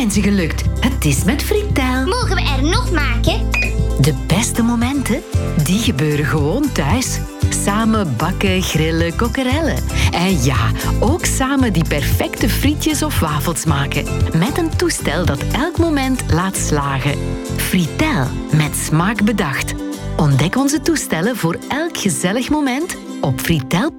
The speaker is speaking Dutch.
zijn ze gelukt. Het is met Fritel. Mogen we er nog maken? De beste momenten, die gebeuren gewoon thuis. Samen bakken, grillen, kokkerellen. En ja, ook samen die perfecte frietjes of wafels maken. Met een toestel dat elk moment laat slagen. Fritel, met smaak bedacht. Ontdek onze toestellen voor elk gezellig moment op fritel.be.